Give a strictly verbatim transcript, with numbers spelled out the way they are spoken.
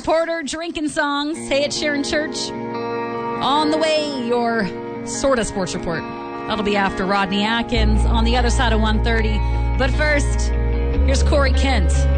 reporter, drinking songs. Hey, it's Sharon Church. On the way, your sort of sports report. That'll be after Rodney Atkins on the other side of one thirty. But first, here's Corey Kent.